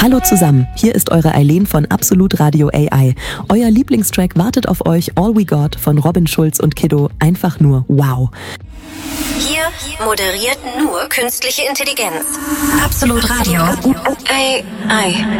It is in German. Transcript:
Hallo zusammen, hier ist eure Eileen von Absolut Radio AI. Euer Lieblingstrack wartet auf euch, All We Got von Robin Schulz und Kiddo. Einfach nur wow. Hier moderiert nur künstliche Intelligenz. Absolut Radio AI.